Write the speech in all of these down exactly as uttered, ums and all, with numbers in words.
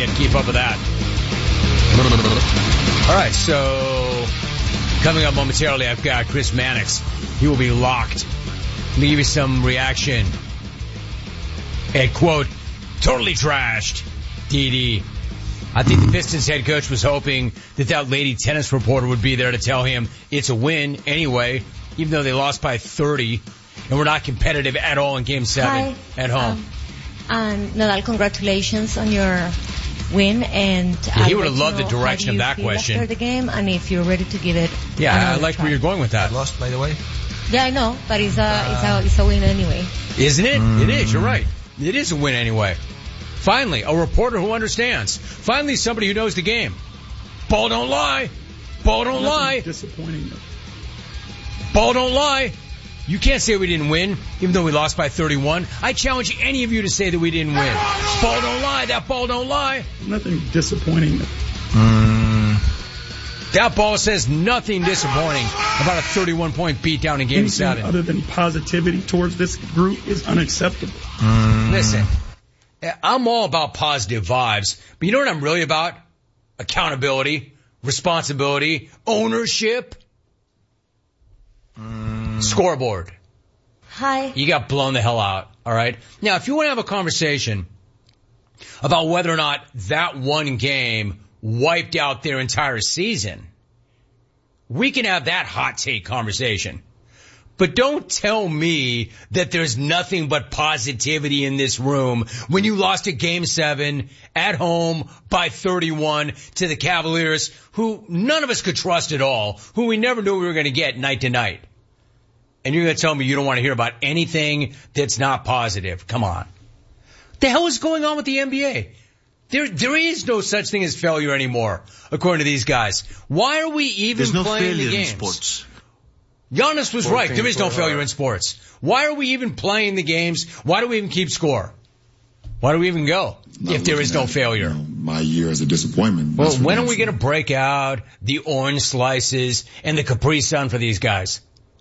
can't keep up with that. All right, so coming up momentarily, I've got Chris Mannix. He will be locked. Let me give you some reaction at, quote, totally trashed D D. I think the Pistons head coach was hoping that that lady tennis reporter would be there to tell him it's a win anyway, even though they lost by thirty and we're not competitive at all in Game seven Hi. at home. Um, and Nadal, congratulations on your win. And yeah, he would have loved the direction of that question. After the game, and if you're ready to give it. Yeah, I like try. where you're going with that. I lost, by the way. Yeah, I know, but it's a, uh, it's a, it's a win anyway. Isn't it? Mm. It is, you're right. It is a win anyway. Finally, a reporter who understands. Finally, somebody who knows the game. Ball don't lie. Ball don't Nothing all disappointing. Ball don't lie. You can't say we didn't win, even though we lost by thirty-one. I challenge any of you to say that we didn't win. Ball don't lie. That ball don't lie. Nothing disappointing. Mm. That ball says nothing disappointing about a thirty-one point beatdown in Game Anything seven. other than positivity towards this group is unacceptable. Mm. Listen, I'm all about positive vibes, but you know what I'm really about? Accountability, responsibility, ownership. Mm. Scoreboard. Hi. You got blown the hell out, all right? Now, if you want to have a conversation about whether or not that one game wiped out their entire season, we can have that hot take conversation. But don't tell me that there's nothing but positivity in this room when you lost a Game seven at home by thirty-one to the Cavaliers, who none of us could trust at all, who we never knew we were going to get night to night. And you're going to tell me you don't want to hear about anything that's not positive. Come on. What the hell is going on with the N B A? There, there is no such thing as failure anymore, according to these guys. Why are we even There's no playing the failure games? in sports. Giannis was right. There is no failure in sports. Why are we even playing the games? Why do we even keep score? Why do we even go Not if there is no at, failure? You know, my year as a disappointment. Well, when are we going to break out the orange slices and the Capri Sun for these guys?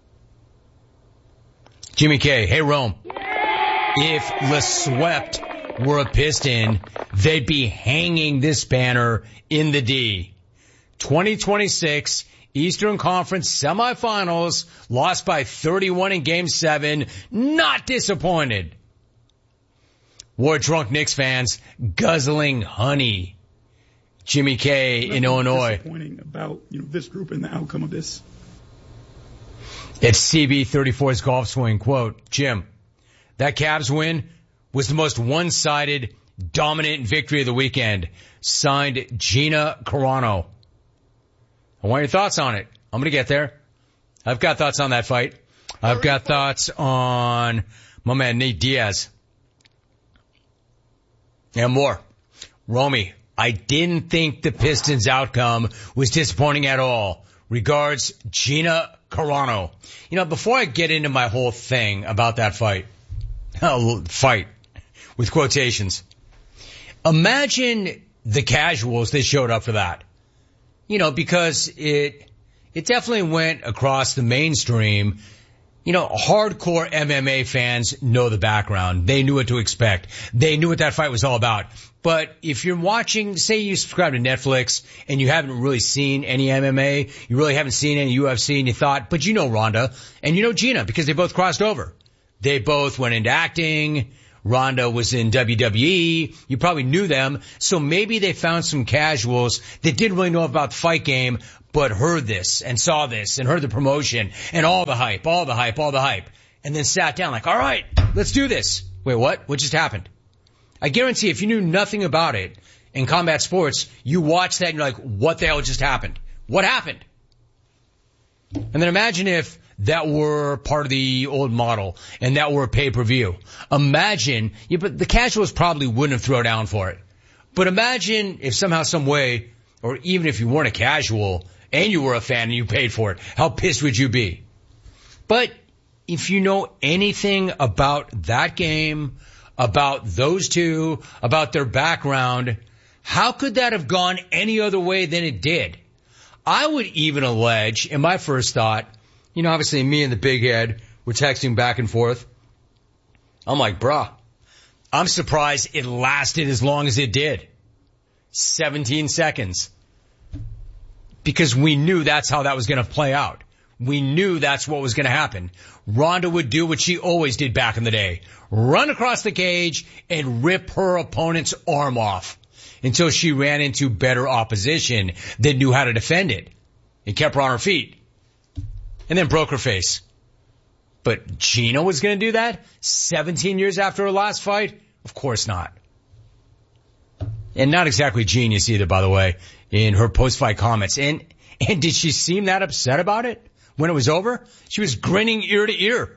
Jimmy K, hey Rome. If LeSwept were a Piston, they'd be hanging this banner in the D. twenty twenty-six Eastern Conference semifinals, lost by thirty-one in Game seven. Not disappointed. War drunk Knicks fans guzzling honey. Jimmy K in Illinois. Disappointing about you know this group and the outcome of this. It's C B thirty-four's golf swing. Quote, Jim, that Cavs win was the most one-sided, dominant victory of the weekend. Signed, Gina Carano. I want your thoughts on it. I'm going to get there. I've got thoughts on that fight. I've got thoughts on my man Nate Diaz. And more. Romy, I didn't think the Pistons' outcome was disappointing at all. Regards, Gina Carano. You know, before I get into my whole thing about that fight, fight with quotations, imagine the casuals that showed up for that. You know, because it, it definitely went across the mainstream. You know, hardcore M M A fans know the background. They knew what to expect. They knew what that fight was all about. But if you're watching, say you subscribe to Netflix and you haven't really seen any M M A, you really haven't seen any U F C, and you thought, but you know Ronda and you know Gina because they both crossed over. They both went into acting. Ronda was in W W E. You probably knew them. So maybe they found some casuals that didn't really know about the fight game, but heard this and saw this and heard the promotion and all the hype, all the hype, all the hype, and then sat down like, all right, let's do this. Wait, what? What just happened? I guarantee if you knew nothing about it in combat sports, you watch that and you're like, what the hell just happened? What happened? And then imagine if that were part of the old model and that were a pay-per-view. Imagine, yeah, but the casuals probably wouldn't have thrown down for it. But imagine if somehow, some way, or even if you weren't a casual and you were a fan and you paid for it, how pissed would you be? But if you know anything about that game, about those two, about their background, how could that have gone any other way than it did? I would even allege, in my first thought, you know, obviously me and the big head were texting back and forth. I'm like, bruh, I'm surprised it lasted as long as it did. seventeen seconds. Because we knew that's how that was going to play out. We knew that's what was going to happen. Ronda would do what she always did back in the day. Run across the cage and rip her opponent's arm off until she ran into better opposition that knew how to defend it and kept her on her feet and then broke her face. But Gina was going to do that seventeen years after her last fight? Of course not. And not exactly genius either, by the way, in her post-fight comments. And, and did she seem that upset about it when it was over? She was grinning ear to ear.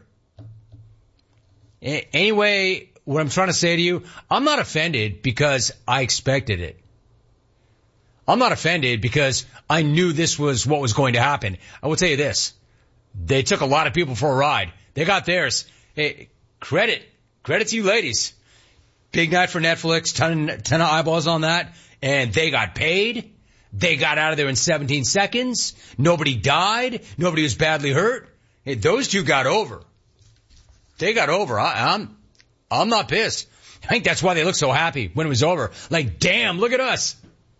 A- anyway, what I'm trying to say to you, I'm not offended because I expected it. I'm not offended because I knew this was what was going to happen. I will tell you this. They took a lot of people for a ride. They got theirs. Hey, credit. Credit to you ladies. Big night for Netflix. Ton, ton of eyeballs on that. And they got paid. They got out of there in seventeen seconds. Nobody died. Nobody was badly hurt. Hey, those two got over. They got over. I, I'm, I'm not pissed. I think that's why they looked so happy when it was over. Like, damn, look at us.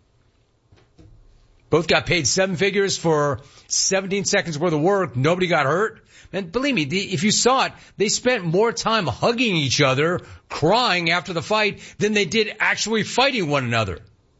Both got paid seven figures for seventeen seconds worth of work. Nobody got hurt. And believe me, the, if you saw it, they spent more time hugging each other, crying after the fight than they did actually fighting one another.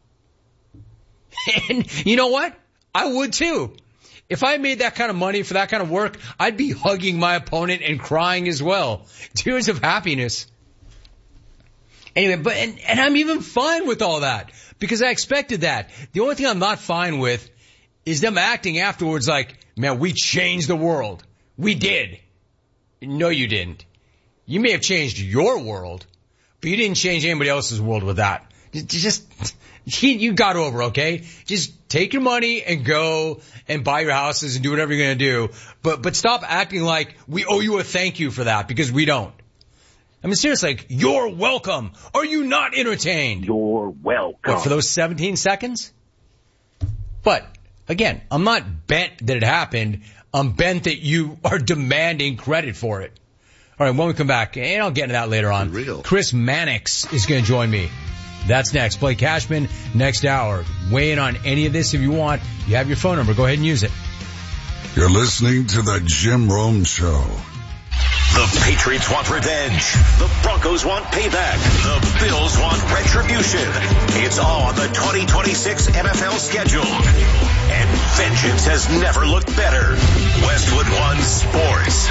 And you know what? I would too. If I made that kind of money for that kind of work, I'd be hugging my opponent and crying as well. Tears of happiness. Anyway, but, and, and I'm even fine with all that because I expected that. The only thing I'm not fine with is them acting afterwards like, man, we changed the world. We did. No, you didn't. You may have changed your world, but you didn't change anybody else's world with that. Just, you got over, okay? Just take your money and go and buy your houses and do whatever you're going to do. But, but stop acting like we owe you a thank you for that because we don't. I mean, seriously, like, you're welcome. Are you not entertained? You're welcome. What, for those seventeen seconds? But, again, I'm not bent that it happened. I'm bent that you are demanding credit for it. All right, when we come back, and I'll get into that later on, Real. Chris Mannix is going to join me. That's next. Blake Cashman, next hour. Weigh in on any of this if you want. You have your phone number. Go ahead and use it. You're listening to the Jim Rome Show. The Patriots want revenge. The Broncos want payback. The Bills want retribution. It's all on the twenty twenty-six N F L schedule. And vengeance has never looked better. Westwood One Sports.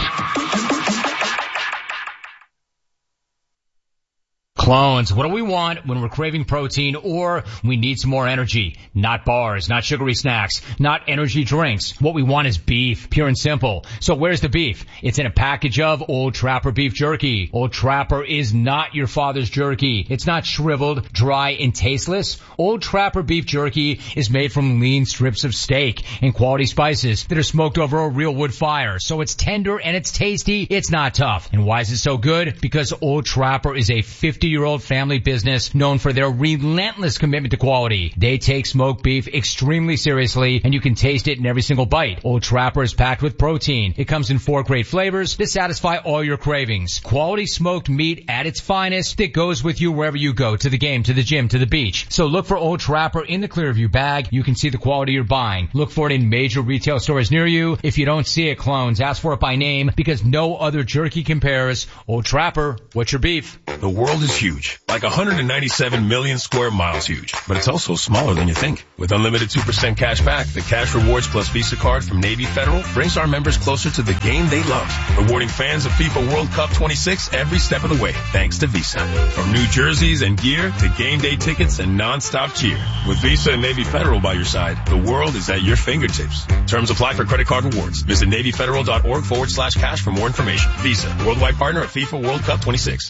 Clones, what do we want when we're craving protein or we need some more energy? Not bars, not sugary snacks, not energy drinks. What we want is beef, pure and simple. So where's the beef? It's in a package of Old Trapper beef jerky. Old Trapper is not your father's jerky. It's not shriveled, dry, and tasteless. Old Trapper beef jerky is made from lean strips of steak and quality spices that are smoked over a real wood fire. So it's tender and it's tasty. It's not tough. And why is it so good? Because Old Trapper is a fifty-year-old family business known for their relentless commitment to quality. They take smoked beef extremely seriously, and you can taste it in every single bite. Old Trapper is packed with protein. It comes in four great flavors to satisfy all your cravings. Quality smoked meat at its finest that goes with you wherever you go, to the game, to the gym, to the beach. So look for Old Trapper in the Clearview bag. You can see the quality you're buying. Look for it in major retail stores near you. If you don't see it, clones, ask for it by name because no other jerky compares. Old Trapper, what's your beef? The world is huge, like one hundred ninety-seven million square miles huge, but it's also smaller than you think. With unlimited two percent cash back, the Cash Rewards Plus Visa card from Navy Federal brings our members closer to the game they love, rewarding fans of FIFA World Cup twenty-six every step of the way, thanks to Visa. From new jerseys and gear to game day tickets and non-stop cheer. With Visa and Navy Federal by your side, the world is at your fingertips. Terms apply for credit card rewards. Visit NavyFederal.org forward slash cash for more information. Visa, worldwide partner of FIFA World Cup twenty-six.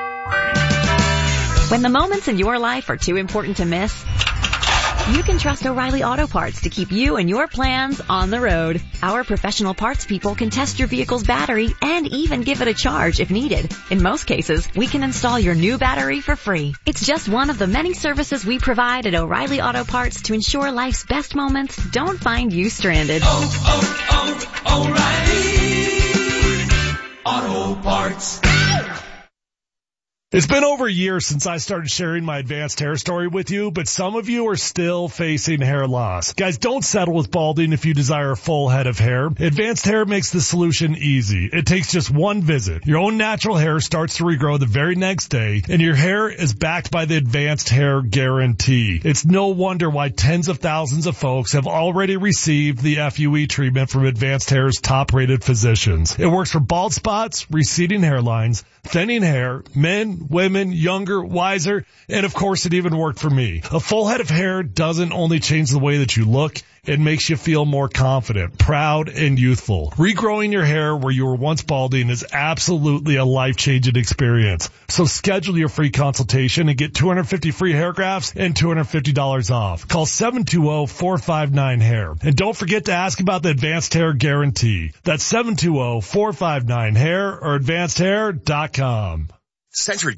When the moments in your life are too important to miss, you can trust O'Reilly Auto Parts to keep you and your plans on the road. Our professional parts people can test your vehicle's battery and even give it a charge if needed. In most cases, we can install your new battery for free. It's just one of the many services we provide at O'Reilly Auto Parts to ensure life's best moments don't find you stranded. Oh, oh, oh, O'Reilly Auto Parts. It's been over a year since I started sharing my advanced hair story with you, but some of you are still facing hair loss. Guys, don't settle with balding if you desire a full head of hair. Advanced Hair makes the solution easy. It takes just one visit. Your own natural hair starts to regrow the very next day, and your hair is backed by the Advanced Hair Guarantee. It's no wonder why tens of thousands of folks have already received the F U E treatment from Advanced Hair's top-rated physicians. It works for bald spots, receding hairlines, thinning hair, men, women, younger, wiser, and of course it even worked for me. A full head of hair doesn't only change the way that you look, it makes you feel more confident, proud, and youthful. Regrowing your hair where you were once balding is absolutely a life-changing experience. So schedule your free consultation and get two hundred fifty free hair grafts and two hundred fifty dollars off. Call seven two zero, four five nine, hair. And don't forget to ask about the Advanced Hair Guarantee. That's seven two zero, four five nine, hair or advanced hair dot com. Century